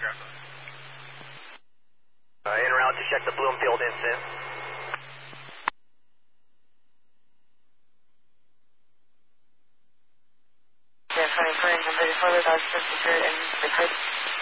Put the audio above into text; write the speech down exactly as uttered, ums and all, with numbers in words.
Uh, en route to check the Bloomfield incident. Yeah, twenty-four, and thirty-four, without secure and record.